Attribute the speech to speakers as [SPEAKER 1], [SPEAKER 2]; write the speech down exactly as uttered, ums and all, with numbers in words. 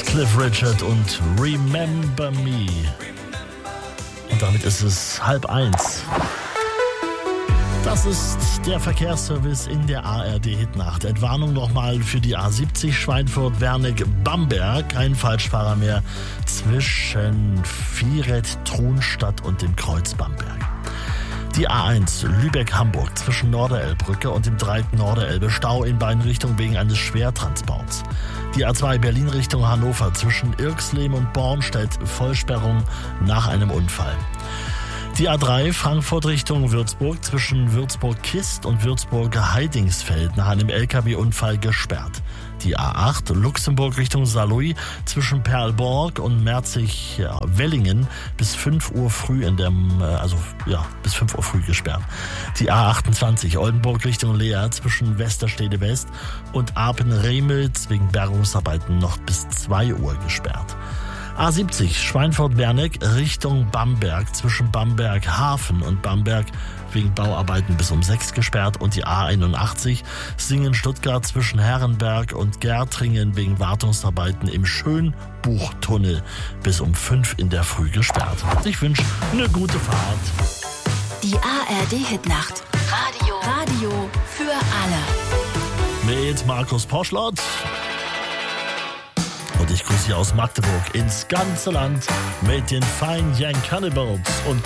[SPEAKER 1] ist Cliff Richard und Remember Me. Und damit ist es halb eins. Das ist der Verkehrsservice in der A R D-Hitnacht. Entwarnung nochmal für die A siebzig Schweinfurt-Wernig-Bamberg. Kein Falschfahrer mehr zwischen Vieret, Trunstadt und dem Kreuz Bamberg. Die A eins Lübeck-Hamburg zwischen Norderelbbrücke und dem Dreieck Norderelbe. Stau in beiden Richtungen wegen eines Schwertransports. Die A zwei Berlin Richtung Hannover zwischen Irxleben und Bornstedt. Vollsperrung nach einem Unfall. Die A drei Frankfurt Richtung Würzburg zwischen Würzburg-Kist und Würzburg-Heidingsfeld nach einem L K W-Unfall gesperrt. Die A acht Luxemburg Richtung Saarlouis zwischen Perlborg und Merzig-Wellingen bis fünf Uhr früh in dem, also ja, bis fünf Uhr früh gesperrt. Die A achtundzwanzig Oldenburg Richtung Leer zwischen Westerstede West und Apen-Remelz wegen Bergungsarbeiten noch bis zwei Uhr gesperrt. A siebzig Schweinfurt-Wernig Richtung Bamberg zwischen Bamberg-Hafen und Bamberg wegen Bauarbeiten bis um sechs gesperrt und die A einundachtzig Singen-Stuttgart zwischen Herrenberg und Gärtringen wegen Wartungsarbeiten im Schönbuchtunnel bis um fünf in der Früh gesperrt. Ich wünsche eine gute Fahrt.
[SPEAKER 2] Die A R D-Hitnacht. Radio. Radio für alle.
[SPEAKER 1] Mit Markus Poschlott. Und ich grüße Sie aus Magdeburg ins ganze Land mit den Fine Young Cannibals und